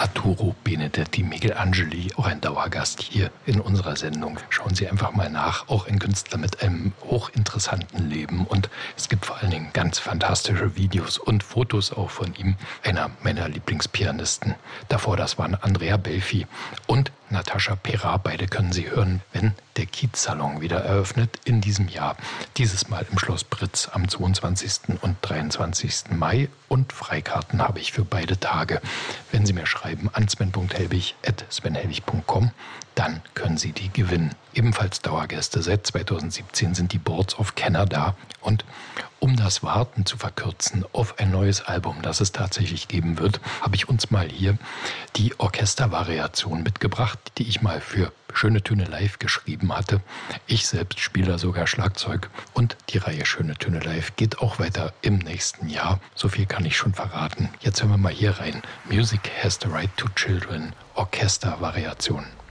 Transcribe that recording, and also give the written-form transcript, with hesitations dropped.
Arturo Benedetti Michelangeli, auch ein Dauergast hier in unserer Sendung. Schauen Sie einfach mal nach, auch ein Künstler mit einem hochinteressanten Leben. Und es gibt vor allen Dingen ganz fantastische Videos und Fotos auch von ihm, einer meiner Lieblingspianisten. Davor, das waren Andrea Belfi und Natascha Perra. Beide können Sie hören, wenn der Kiez-Salon wieder eröffnet in diesem Jahr. Dieses Mal im Schloss Britz am 22. und 23. Mai. Und Freikarten habe ich für beide Tage. Wenn Sie mir schreiben an sven.helbig@svenhelbig.com, dann können Sie die gewinnen. Ebenfalls Dauergäste. Seit 2017 sind die Boards of Canada. Und um das Warten zu verkürzen auf ein neues Album, das es tatsächlich geben wird, habe ich uns mal hier die Orchestervariation mitgebracht, die ich mal für Schöne Töne Live geschrieben hatte. Ich selbst spiele da sogar Schlagzeug und die Reihe Schöne Töne Live geht auch weiter im nächsten Jahr. So viel kann ich schon verraten. Jetzt hören wir mal hier rein. Music has the right to children. Orchestervariation.